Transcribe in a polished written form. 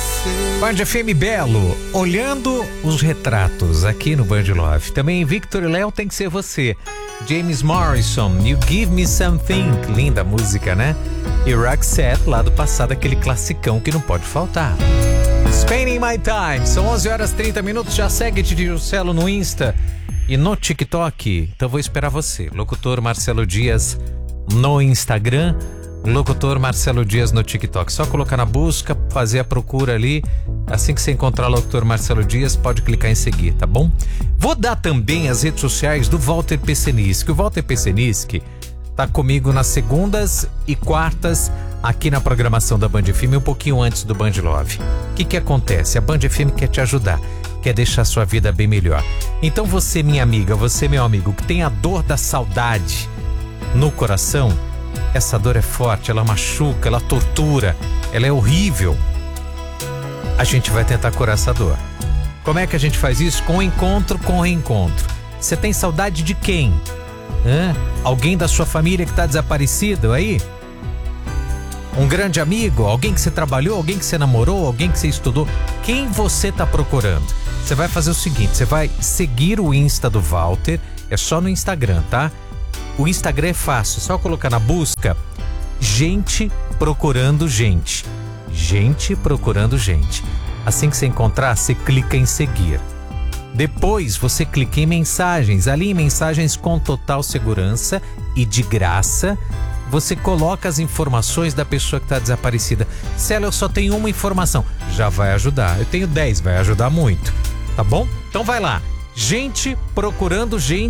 Band FM Belo, olhando os retratos aqui no Band Love. Também Victor e Léo, Tem Que Ser Você. James Morrison, You Give Me Something. Linda música, né? E Roxette, lá do passado, aquele classicão que não pode faltar. Spending My Time. São 11h30. Já segue Didi Juscelo no Insta e no TikTok. Então vou esperar você. Locutor Marcelo Dias no Instagram, Locutor Marcelo Dias no TikTok. Só colocar na busca, fazer a procura ali. Assim que você encontrar o Locutor Marcelo Dias, pode clicar em seguir, tá bom? Vou dar também as redes sociais do Walter Peseniski. O Walter Peseniski tá comigo nas segundas e quartas aqui na programação da Band FM, um pouquinho antes do Band Love. O que acontece? A Band FM quer te ajudar, quer deixar a sua vida bem melhor. Então você, minha amiga, você, meu amigo, que tem a dor da saudade no coração, essa dor é forte, ela machuca, ela tortura, ela é horrível. A gente vai tentar curar essa dor. Como é que a gente faz isso? Com encontro, com reencontro. Você tem saudade de quem? Alguém da sua família que está desaparecido aí? Um grande amigo? Alguém que você trabalhou? Alguém que você namorou? Alguém que você estudou? Quem você está procurando? Você vai fazer o seguinte, você vai seguir o Insta do Walter, é só no Instagram, tá? O Instagram é fácil, só colocar na busca gente procurando gente. Gente procurando gente. Assim que você encontrar, você clica em seguir. Depois você clica em mensagens. Ali em mensagens com total segurança e de graça, você coloca as informações da pessoa que está desaparecida. Se ela eu só tenho uma informação, já vai ajudar. Eu tenho 10, vai ajudar muito. Tá bom? Então vai lá. Gente procurando gente.